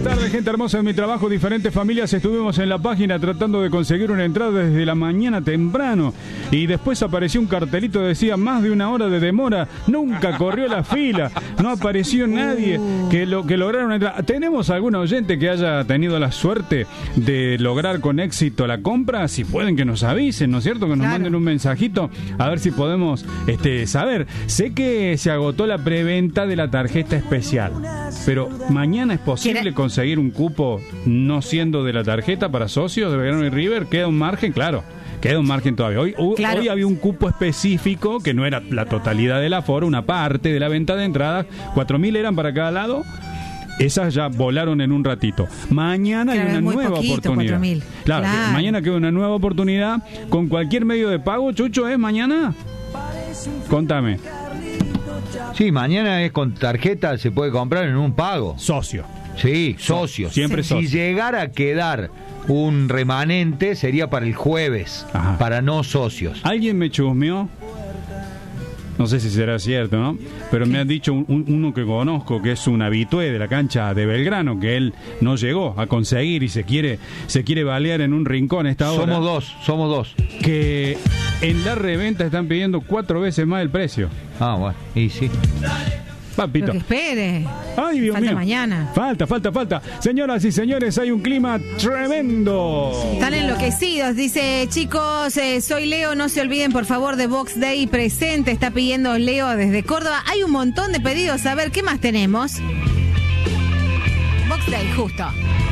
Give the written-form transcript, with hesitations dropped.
Buenas tardes, gente hermosa de mi trabajo. Diferentes familias estuvimos en la página tratando de conseguir una entrada desde la mañana temprano. Y después apareció un cartelito que decía más de una hora de demora. Nunca corrió la fila. No apareció nadie que lograron entrar. ¿Tenemos algún oyente que haya tenido la suerte de lograr con éxito la compra? Si pueden que nos avisen, ¿no es cierto? Que nos manden un mensajito a ver si podemos saber. Sé que se agotó la preventa de la tarjeta especial, pero mañana es posible conseguir un cupo no siendo de la tarjeta para socios de Belgrano y River. Queda un margen, claro. Queda un margen todavía. Hoy había un cupo específico que no era la totalidad del aforo, una parte de la venta de entradas. 4.000 eran para cada lado. Esas ya volaron en un ratito. Mañana hay una nueva oportunidad. Claro, mañana queda una nueva oportunidad con cualquier medio de pago. Chucho, ¿es mañana? Contame. Sí, mañana es con tarjeta, se puede comprar en un pago. Socio. Sí, socios. Siempre socio. Si llegara a quedar un remanente, sería para el jueves. Ajá. Para no socios. Alguien me chusmeó, no sé si será cierto, ¿no? Pero me han dicho uno que conozco, que es un habitué de la cancha de Belgrano, que él no llegó a conseguir y se quiere balear en un rincón a esta hora. Somos dos. Que en la reventa están pidiendo 4 veces más el precio. Ah, bueno, y sí. Papito. Pero que espere. Ay, Dios mío. Mañana. Falta. Señoras y señores, hay un clima tremendo. Están enloquecidos. Dice, chicos, soy Leo. No se olviden, por favor, de Box Day presente. Está pidiendo Leo desde Córdoba. Hay un montón de pedidos. A ver, ¿qué más tenemos? Box Day, justo.